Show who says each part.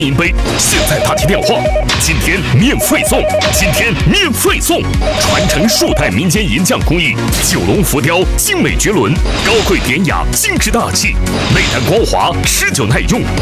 Speaker 1: 饮杯，现在打起电话，今天免费送，今天免费送！传承数代民间银匠工艺，九龙浮雕精美绝伦，高贵典雅，精致大气，内胆光滑，持久耐用。